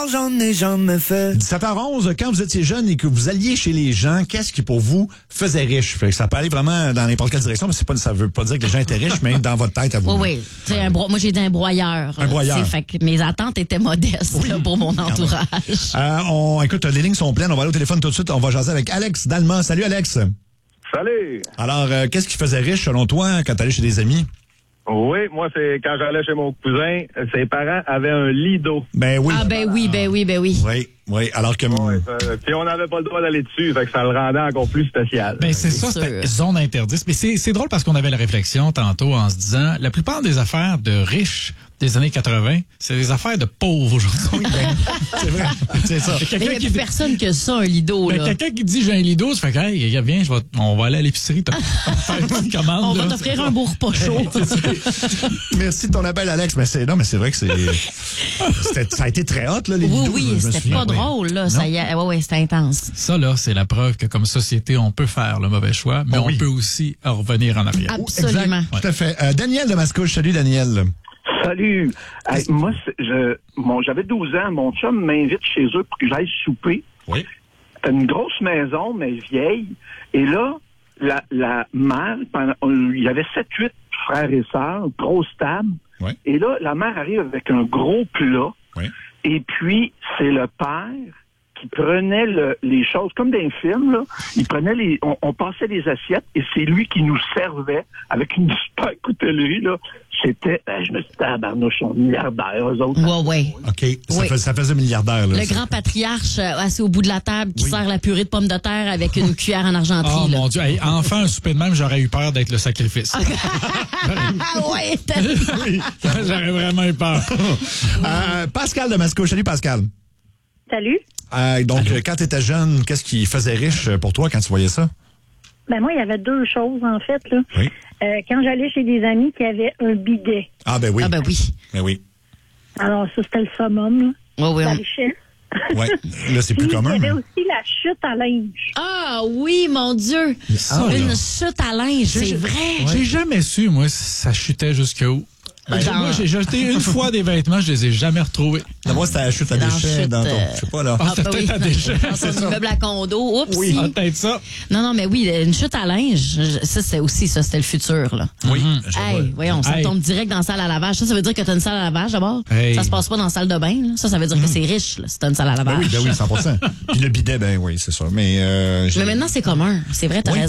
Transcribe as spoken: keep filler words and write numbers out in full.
J'en ai jamais fait. dix-sept heures onze, quand vous étiez jeune et que vous alliez chez les gens, qu'est-ce qui pour vous faisait riche? Fait que ça peut aller vraiment dans n'importe quelle direction, mais c'est pas, ça veut pas dire que les gens étaient riches, mais dans votre tête à vous. Oui, oui. C'est un bro- moi, j'ai dit un broyeur. Un broyeur. Là, fait que mes attentes étaient modestes Oui. là, pour mon entourage. Euh, on, écoute, les lignes sont pleines. On va aller au téléphone tout de suite. On va jaser avec Alex d'Allemand. Salut, Alex. Salut! Alors, euh, qu'est-ce qui faisait riche, selon toi, quand t'allais chez des amis? Oui, moi, c'est quand j'allais chez mon cousin, ses parents avaient un lit d'eau. Ben oui. Ah, ben oui, ben oui, ben oui. Oui, oui. Alors que... Ouais, ça- puis on n'avait pas le droit d'aller dessus, fait que ça le rendait encore plus spécial. Ben c'est ça, sûr. c'était zone interdite. Mais c'est c'est drôle parce qu'on avait la réflexion tantôt en se disant, la plupart des affaires de riches des années quatre-vingt, c'est des affaires de pauvres aujourd'hui. c'est vrai, c'est ça. Il y a Il n'y quelqu'un a qui plus dit- personne que ça, un lido, ben, là. quelqu'un qui dit j'ai un lido, ça fait que hey, viens, je vais, on va aller à l'épicerie, t'as- faire une commande. On va là. t'offrir un beau repas chaud. Merci de ton appel, Alex. Mais c'est, non, mais c'est vrai que c'est, c'était- ça a été très hot, là, les Oui, vidéos, oui, je me c'était souviens. pas drôle, là. Ça y est, ouais, ouais, c'était intense. Ça, là, c'est la preuve que comme société, on peut faire le mauvais choix, mais Oh, on oui. peut aussi en revenir en arrière. Absolument. Exact, tout à fait. Euh, Daniel de Mascouche. Salut, Daniel. Salut. Hey, moi, c'est- je, mon, j'avais douze ans. Mon chum m'invite chez eux pour que j'aille souper. Oui. C'était une grosse maison, mais vieille. Et là, la, la mère, pendant, on- il y avait sept, huit frères et sœurs, grosse table. Oui. Et là, la mère arrive avec un gros plat. Oui. Et puis, c'est le père qui prenait le- les choses, comme dans un film, là. Il prenait les, on, on passait les assiettes et c'est lui qui nous servait avec une super coutellerie, là. C'était, ben, je me suis dit, tabarnouche, ils sont milliardaires, eux autres. Ouais, ouais. OK. Ça, Oui. fait- ça faisait milliardaire, là. Le ça. grand patriarche euh, assis au bout de la table qui Oui. sert la purée de pommes de terre avec une cuillère en argenterie. Oh là. mon Dieu, hey, enfin un souper de même, j'aurais eu peur d'être le sacrifice. Ah ouais, t'as- Oui. J'aurais vraiment eu peur. Euh, Pascal de Mascouche. Salut, Pascal. Salut. Euh, donc, euh, quand tu étais jeune, qu'est-ce qui faisait riche pour toi quand tu voyais ça? Ben moi, il y avait deux choses, en fait. Là. Oui. Euh, quand j'allais chez des amis qui avaient un bidet. Ah, ben oui. Ah ben oui. Ben oui. Alors, ça, c'était le summum. Là. Ouais, ouais, La on- richesse. Ouais. Là, c'est plus Puis, commun. il y avait mais- aussi la chute à linge. Ah oui, mon Dieu. ça, Une là. chute à linge, c'est vrai. J'ai jamais su, moi, si ça chutait jusqu'où. Ben, Dans- moi, j'ai jeté une fois des vêtements, je les ai jamais retrouvés. Non, moi, c'était la chute à Dans déchets chute, dans ton. euh, Je sais pas, là. Ah, Ah, c'était ben oui. peut-être à déchets. Dans son immeuble à condo. Oups. Oui, ah, peut-être ça. Non, non, mais oui, une chute à linge, je- ça, c'est aussi, ça, c'était le futur, là. Oui. je vois. Hey, voyons, ça Hey. tombe direct dans la salle à lavage. Ça, ça veut dire que t'as une salle à lavage, d'abord. Hey. Ça se passe pas dans la salle de bain, là. Ça, ça veut dire que c'est riche, là, si t'as une salle à Ben lavage. oui, ben oui, cent pour cent. Puis le bidet, ben oui, c'est ça. Mais, euh, j'ai- Mais maintenant, c'est commun. C'est vrai, t'as Oui. raison.